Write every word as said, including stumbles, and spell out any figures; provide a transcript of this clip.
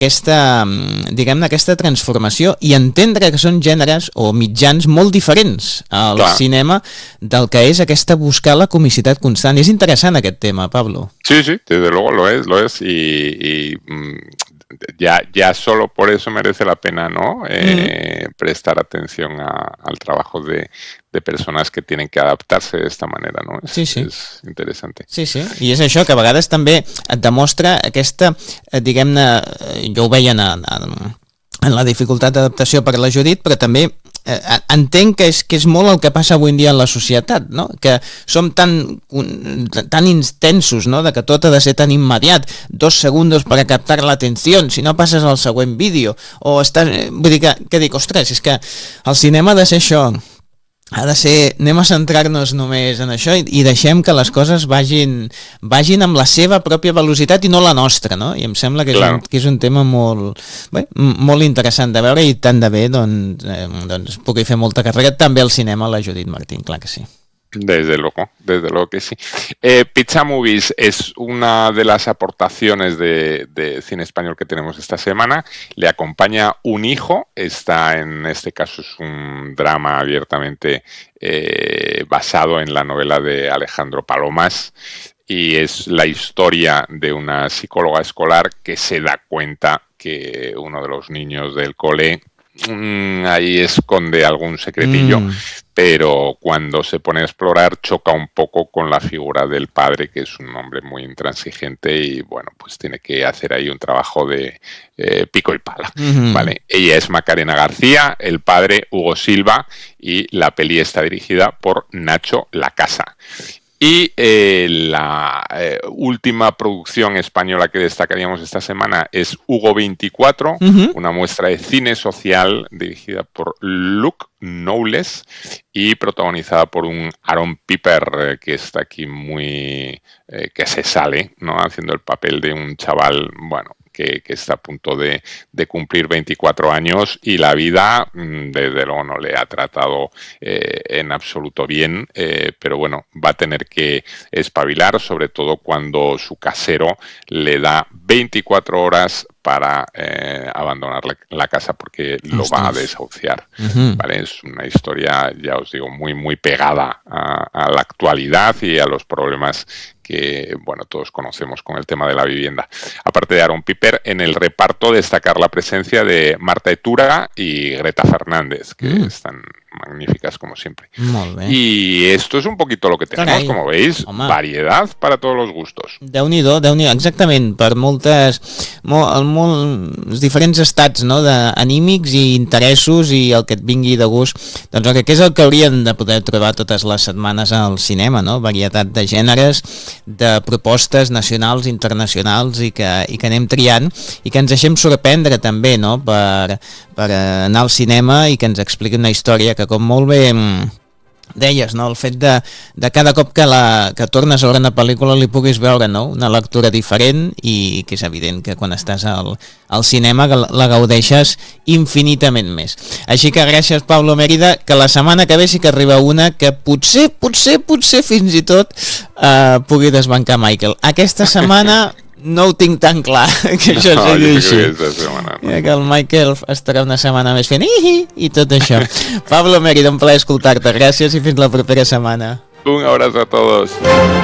aquesta, diguem-ne, aquesta transformació i entendre que són gèneres o mitjans molt diferents al Clar. cinema del que és aquesta buscar la comicitat constant. És interessant aquest tema, Pablo. Sí, sí, desde luego lo es, lo es, y, y mm, ya, ya solo por eso merece la pena, ¿no? Eh, mm. prestar atención a, al trabajo de, de persones que tenen que adaptar-se d'esta manera, no? És, sí, sí. és interessant. Sí, sí, i és això, que a vegades també et demostra aquesta, diguem-ne, jo ho veia en, en, en la dificultat d'adaptació per la Judit, però també eh, entenc que és, que és molt el que passa avui en dia en la societat, no? Que som tan, tan intensos, no? De que tot ha de ser tan immediat, dos segundos para captar l'atenció, si no passes al següent vídeo, o estàs, vull dir que, que dic, ostres, és que el cinema ha de ser això, ha de ser, anem a centrar-nos només en això i, i deixem que les coses vagin, vagin amb la seva pròpia velocitat i no la nostra, no? I em sembla que és, Claro. un, que és un tema molt, bé, molt interessant de veure i tant de bé, doncs, eh, doncs pugui fer molta carrera també al cinema la Judit Martín, clar que sí. Desde luego, desde luego que sí. Eh, Pizza Movies es una de las aportaciones de, de cine español que tenemos esta semana. Le acompaña un hijo, está en este caso es un drama abiertamente eh, basado en la novela de Alejandro Palomas y es la historia de una psicóloga escolar que se da cuenta que uno de los niños del cole mmm, ahí esconde algún secretillo. Mm. Pero cuando se pone a explorar choca un poco con la figura del padre, que es un hombre muy intransigente y, bueno, pues tiene que hacer ahí un trabajo de eh, pico y pala, uh-huh. ¿vale? Ella es Macarena García, el padre Hugo Silva y la peli está dirigida por Nacho Lacasa. Y eh, la eh, última producción española que destacaríamos esta semana es Hugo veinticuatro, uh-huh. una muestra de cine social dirigida por Luke Knowles y protagonizada por un Aaron Piper eh, que está aquí muy... Eh, que se sale, ¿no? Haciendo el papel de un chaval, bueno... Que, que está a punto de, de cumplir veinticuatro años y la vida, desde luego, no le ha tratado eh, en absoluto bien, eh, pero bueno, va a tener que espabilar, sobre todo cuando su casero le da veinticuatro horas para eh, abandonar la, la casa porque lo va a desahuciar. Uh-huh. ¿Vale? Es una historia, ya os digo, muy, muy pegada a, a la actualidad y a los problemas que, bueno, todos conocemos con el tema de la vivienda. Aparte de Aaron Piper, en el reparto destacar la presencia de Marta Etúraga y Greta Fernández, que mm. están magníficas como siempre. Y esto es un poquito lo que tenemos, Carai. Como veis, Home. Variedad para todos los gustos. Déu-n'hi-do, Déu-n'hi-do, exactament, per moltes, molt, molts diferents estats, no?, d'anímics i interessos i el que et vingui de gust, doncs el que és el que haurien de poder trobar totes les setmanes al cinema, no?, varietat de gèneres, de propostes nacionals, internacionals i que, i que anem triant i que ens deixem sorprendre també, no?, per, per anar al cinema i que ens expliqui una història que, com molt bé deies, no? El fet de, de cada cop que, la, que tornes a veure una pel·lícula li puguis veure, no? Una lectura diferent i que és evident que quan estàs al, al cinema la gaudeixes infinitament més. Així que gràcies, Pablo Mérida, que la setmana que ve sí que arriba una que potser, potser, potser fins i tot eh, pugui desbancar Michael. Aquesta setmana no ho tinc tan clar que això no, sigui així que, setmana, no. que el Michael estarà una setmana més fent i, i tot això. Pablo Mérida, un plaer escoltar-te, gràcies i fins la propera setmana. Un abrazo a todos.